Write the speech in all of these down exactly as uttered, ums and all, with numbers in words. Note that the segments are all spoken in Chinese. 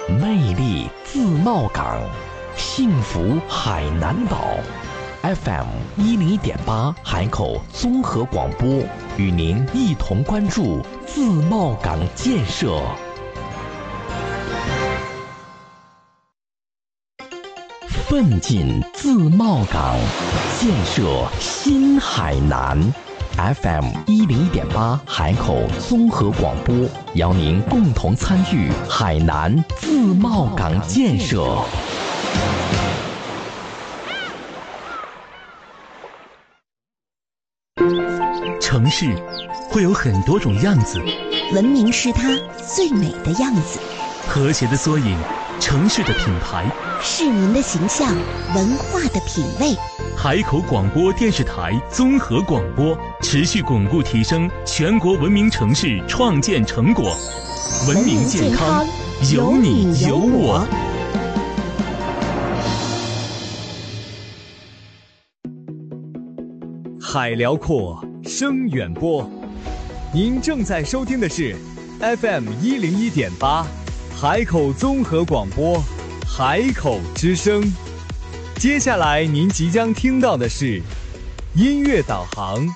魅力自贸港，幸福海南岛。F M 一零一点八海口综合广播，与您一同关注自贸港建设。奋进自贸港，建设新海南。F M 一零一点八海口综合广播，邀您共同参与海南自贸港建设。 城市会有很多种样子， 文明是它最美的样子， 和谐的缩影，城市的品牌， 市民的形象，文化的品味。 海口广播电视台综合广播持续巩固提升全国文明城市创建成果，文明健康有你有我。 海辽阔，声远播。您正在收听的是 F M 一零一点八海口综合广播，海口之声。接下来您即将听到的是音乐导航。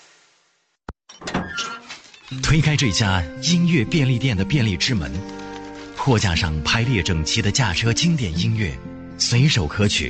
推开这家音乐便利店的便利之门，货架上排列整齐的驾车经典音乐，随手可取。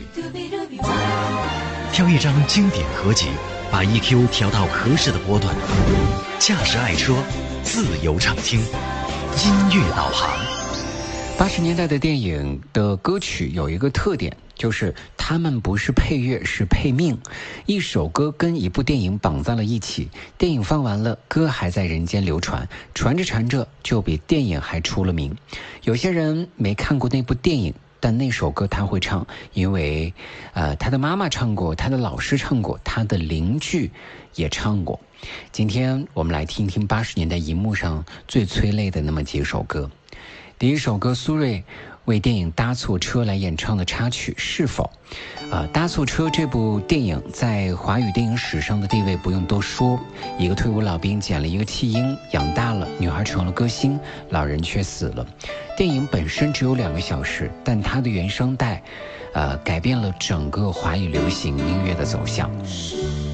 挑一张经典合集，把 E Q 调到合适的波段，驾驶爱车，自由畅听，音乐导航。 八十年代的电影的歌曲有一个特点，就是他们不是配乐，是配命。一首歌跟一部电影绑在了一起，电影放完了，歌还在人间流传，传着传着就比电影还出了名。有些人没看过那部电影，但那首歌他会唱，因为呃，他的妈妈唱过，他的老师唱过，他的邻居也唱过。今天我们来听听八十年代荧幕上最催泪的那么几首歌。第一首歌，苏芮为电影《搭错车》来演唱的插曲《是否》。呃，《搭错车》这部电影在华语电影史上的地位不用多说，一个退伍老兵捡了一个弃婴养大了，女孩成了歌星，老人却死了。电影本身只有两个小时，但它的原声带呃，改变了整个华语流行音乐的走向。